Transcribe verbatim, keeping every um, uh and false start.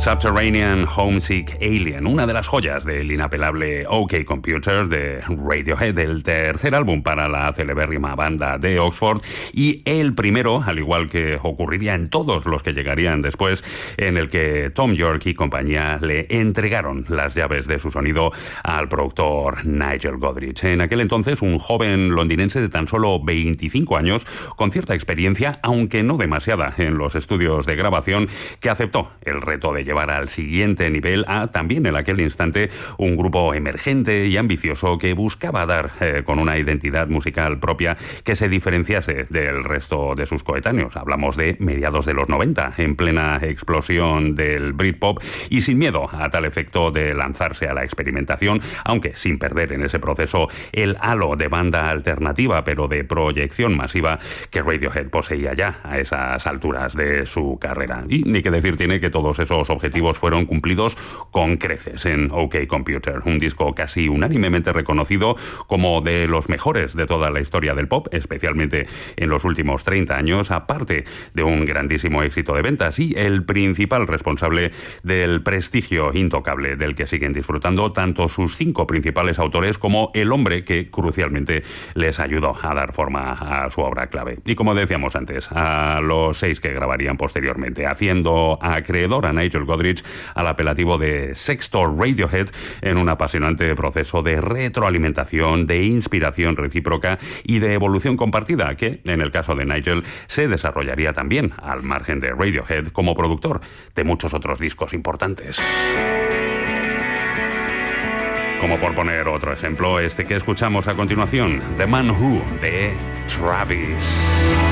Subterranean Homesick Alien, una de las joyas del inapelable OK Computer de Radiohead, el tercer álbum para la celebérrima banda de Oxford y el primero, al igual que ocurriría en todos los que llegarían después, en el que Tom York y compañía le entregaron las llaves de su sonido al productor Nigel Godrich. En aquel entonces, un joven londinense de tan solo veinticinco años, con cierta experiencia, aunque no demasiada, en los estudios de grabación, que aceptó el reto de llevar al siguiente nivel a, también en aquel instante, un grupo emergente y ambicioso que buscaba dar eh, con una identidad musical propia que se diferenciase del resto de sus coetáneos. Hablamos de mediados de los noventa, en plena explosión del Britpop y sin miedo a tal efecto de lanzarse a la experimentación, aunque sin perder en ese proceso el halo de banda alternativa, pero de proyección masiva, que Radiohead poseía ya a esas alturas de su carrera. Y ni que decir tiene que todos esos objetivos fueron cumplidos con creces en OK Computer, un disco casi unánimemente reconocido como de los mejores de toda la historia del pop, especialmente en los últimos treinta años, aparte de un grandísimo éxito de ventas y el principal responsable del prestigio intocable del que siguen disfrutando tanto sus cinco principales autores como el hombre que crucialmente les ayudó a dar forma a su obra clave. Y como decíamos antes, a los seis que grabarían posteriormente, haciendo acreedor a Nigel Godrich al apelativo de Sexto Radiohead en un apasionante proceso de retroalimentación, de inspiración recíproca y de evolución compartida que, en el caso de Nigel, se desarrollaría también al margen de Radiohead como productor de muchos otros discos importantes. Como por poner otro ejemplo, este que escuchamos a continuación, The Man Who, de Travis.